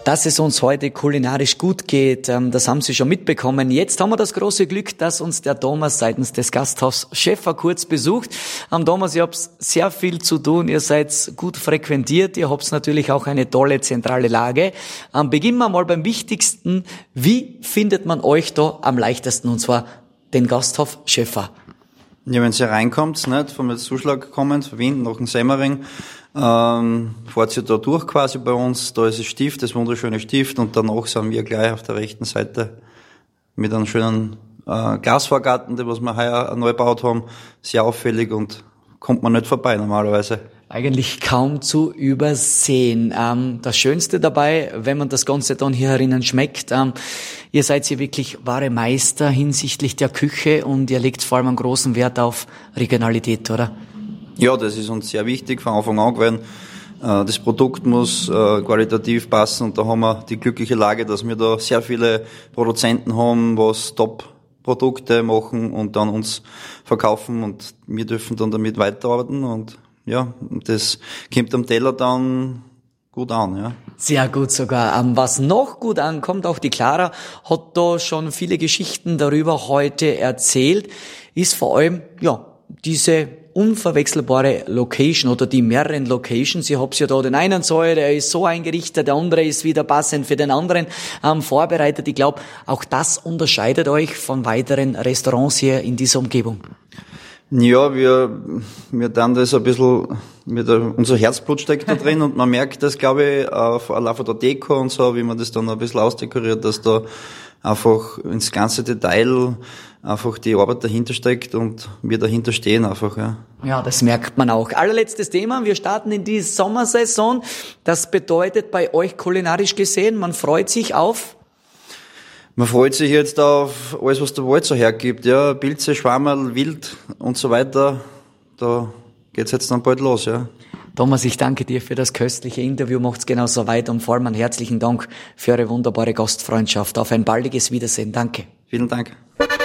dass es uns heute kulinarisch gut geht. Das haben Sie schon mitbekommen. Jetzt haben wir das große Glück, dass uns der Thomas seitens des Gasthaus Schäffer kurz besucht. Thomas, ihr habt sehr viel zu tun. Ihr seid gut frequentiert. Ihr habt natürlich auch eine tolle zentrale Lage. Beginnen wir mal beim Wichtigsten. Wie findet man euch da am leichtesten? Und zwar den Gasthof Schäffer. Ja, wenn ihr reinkommt, nicht, vom Zuschlag kommend, von Wien nach dem Semmering, fahrt ihr da durch quasi bei uns, da ist das Stift, das wunderschöne Stift, und danach sind wir gleich auf der rechten Seite mit einem schönen Glasvorgarten, was wir heuer neu gebaut haben, sehr auffällig und kommt man nicht vorbei normalerweise. Eigentlich kaum zu übersehen. Das Schönste dabei, wenn man das Ganze dann hier herinnen schmeckt, ihr seid hier wirklich wahre Meister hinsichtlich der Küche und ihr legt vor allem einen großen Wert auf Regionalität, oder? Ja, das ist uns sehr wichtig von Anfang an gewesen. Das Produkt muss qualitativ passen und da haben wir die glückliche Lage, dass wir da sehr viele Produzenten haben, was Top-Produkte machen und dann uns verkaufen und wir dürfen dann damit weiterarbeiten und ja, das kommt am Teller dann gut an, ja. Sehr gut sogar. Was noch gut ankommt, auch die Clara hat da schon viele Geschichten darüber heute erzählt, ist vor allem, ja, diese unverwechselbare Location oder die mehreren Locations. Ihr habt ja da den einen Saal, der ist so eingerichtet, der andere ist wieder passend für den anderen vorbereitet. Ich glaube, auch das unterscheidet euch von weiteren Restaurants hier in dieser Umgebung. Ja, wir dann das ein bisschen, unser Herzblut steckt da drin und man merkt das, glaube ich, allein von der Deko und so, wie man das dann ein bisschen ausdekoriert, dass da einfach ins ganze Detail einfach die Arbeit dahinter steckt und wir dahinter stehen einfach, ja. Ja, das merkt man auch. Allerletztes Thema, wir starten in die Sommersaison. Das bedeutet bei euch kulinarisch gesehen, man freut sich jetzt auf alles, was der Wald so hergibt, ja, Pilze, Schwammerl, Wild und so weiter. Da geht's jetzt dann bald los, ja. Thomas, ich danke dir für das köstliche Interview, macht's genauso weiter und vor allem einen herzlichen Dank für eure wunderbare Gastfreundschaft. Auf ein baldiges Wiedersehen. Danke. Vielen Dank.